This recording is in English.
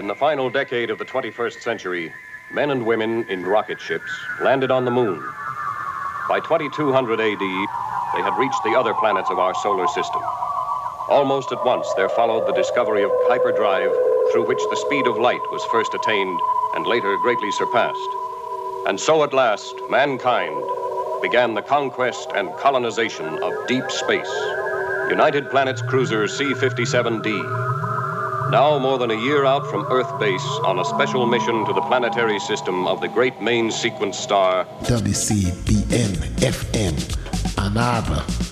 the final decade of the 21st century, men and women in rocket ships landed on the moon. By 2200 AD, they had reached the other planets of our solar system. Almost at once, there followed the discovery of hyperdrive, through which the speed of light was first attained and later greatly surpassed. And so at last, mankind began the conquest and colonization of deep space. United Planets cruiser C-57D. Now more than a year out from Earth base on a special mission to the planetary system of the great main sequence star WCBN FM, Ann Arbor.